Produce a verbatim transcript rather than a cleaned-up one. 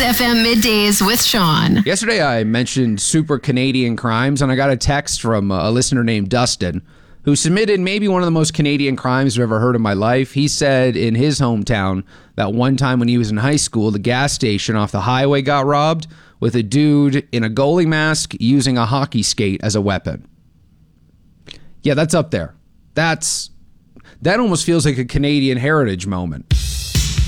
F M Middays with Sean. Yesterday I mentioned super Canadian crimes, and I got a text from a listener named Dustin who submitted maybe one of the most Canadian crimes I've ever heard in my life. He said in his hometown that one time when he was in high school, the gas station off the highway got robbed with a dude in a goalie mask using a hockey skate as a weapon. Yeah, that's up there. That's that almost feels like a Canadian heritage moment.